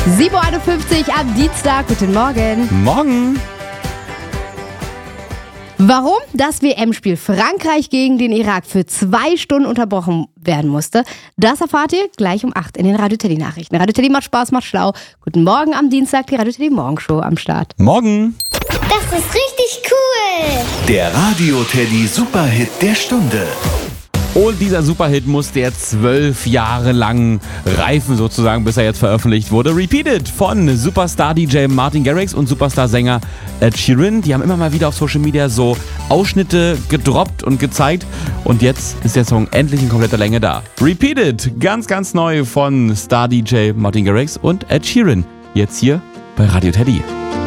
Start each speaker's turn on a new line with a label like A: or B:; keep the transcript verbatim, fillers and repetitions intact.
A: sieben Uhr einundfünfzig am Dienstag. Guten Morgen.
B: Morgen.
A: Warum das W M-Spiel Frankreich gegen den Irak für zwei Stunden unterbrochen werden musste, das erfahrt ihr gleich um acht in den Radio Teddy Nachrichten. Radio Teddy macht Spaß, macht schlau. Guten Morgen am Dienstag, die Radio Teddy Morgenshow am Start.
B: Morgen.
C: Das ist richtig cool.
D: Der Radio Teddy Superhit der Stunde.
B: Und dieser Superhit musste jetzt zwölf Jahre lang reifen sozusagen, bis er jetzt veröffentlicht wurde. Repeated von Superstar-D J Martin Garrix und Superstar-Sänger Ed Sheeran. Die haben immer mal wieder auf Social Media so Ausschnitte gedroppt und gezeigt. Und jetzt ist der Song endlich in kompletter Länge da. Repeated, ganz, ganz neu von Star-D J Martin Garrix und Ed Sheeran. Jetzt hier bei Radio Teddy.